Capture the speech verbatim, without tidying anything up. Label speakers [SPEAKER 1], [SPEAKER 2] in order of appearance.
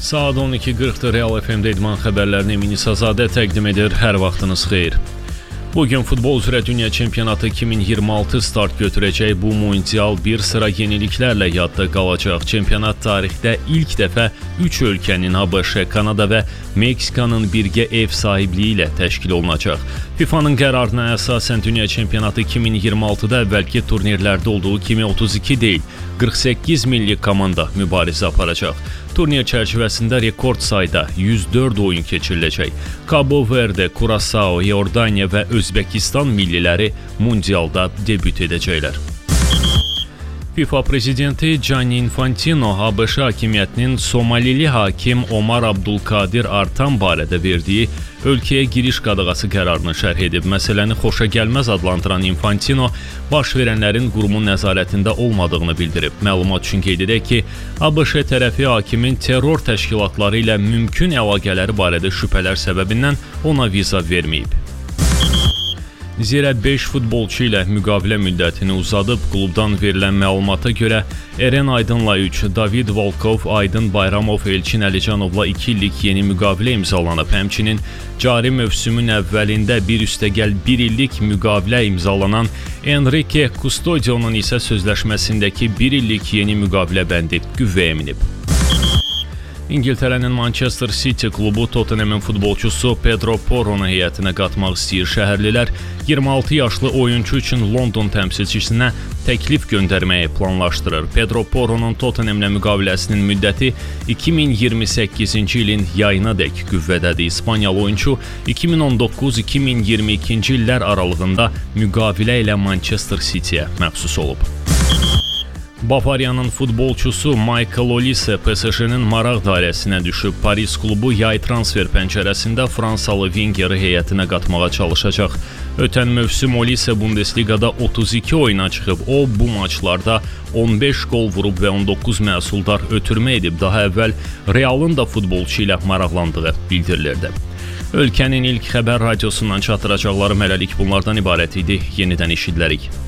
[SPEAKER 1] Saat on iki qırxda Real F M-də idman xəbərlərini Minisazadə təqdim edir. Hər vaxtınız xeyir. Bugün futbol üzrə Dünya Çempionatı iki min iyirmi altı start götürəcək. Bu mundial bir sıra yeniliklərlə yadda qalacaq. Çempionat tarixdə ilk dəfə üç ölkənin ABŞ, Kanada və Meksikanın birgə ev sahibliyi ilə təşkil olunacaq. FIFA'nın qərarına əsasən Dünya Çempionatı iki min iyirmi altıda əvvəlki turnirlərdə olduğu kimi otuz iki deyil, qırx səkkiz milli komanda mübarizə aparacaq. Turnir çərçivəsində rekord sayda yüz dörd oyun keçiriləcək. Cabo Verde, Curaçao, Iordaniya və Özbəkistan milliləri mundialda debüt edəcəklər. FIFA prezidenti Gianni Infantino ABŞ hakimiyyətinin Somalili hakim Omar Abdulkadir Artan barədə verdiyi ölkəyə giriş qadağası qərarını şərh edib. Məsələni xoşagəlməz adlandıran Infantino baş verənlərin qurumun nəzarətində olmadığını bildirib. Məlumat üçün qeyd edək ki, ABŞ tərəfi hakimin terror təşkilatları ilə mümkün əlaqələri barədə şübhələr səbəbindən ona viza verməyib. Zirə beş futbolçu ilə müqavilə müddətini uzadıb. Klubdan verilən məlumata görə Eren Aydınla üç, David Volkov, Aydın Bayramov, Elçin Əlicanovla iki illik yeni müqavilə imzalanıb. Həmçinin cari mövsümün əvvəlində bir üstəgəl bir illik müqavilə imzalanan Enrique Custodio'nun isə sözləşməsindəki bir illik yeni müqavilə bəndi qüvvəyə minib. İngiltərənin Manchester City klubu Tottenham'ın futbolçusu Pedro Porro'nu heyətinə qatmaq istəyir. Şəhərlilər iyirmi altı yaşlı oyunçu üçün London təmsilçisinə təklif göndərməyi planlaşdırır. Pedro Porro'nun Tottenham'la müqaviləsinin müddəti iki min iyirmi səkkizinci ilin yayınadək qüvvədədir. İspaniyalı oyunçu iki min on doqquz iki min iyirmi ikinci illər aralığında müqavilə ilə Manchester City'yə məxsus olub. Bavariyanın futbolçusu Michael Olise P S J'nin maraq dairəsinə düşüb. Paris klubu yay transfer pəncərəsində Fransalı Wingeri heyətinə qatmağa çalışacaq. Ötən mövsüm Olise Bundesligada otuz iki oyuna çıxıb. O, bu maçlarda on beş qol vurub və on doqquz məhsuldar ötürmə edib. Daha əvvəl Realın da futbolçu ilə maraqlandığı bildirilirdi. Ölkənin ilk xəbər radiosundan çatdıracaqlarım hələlik bunlardan ibarət idi. Yenidən eşidilərik.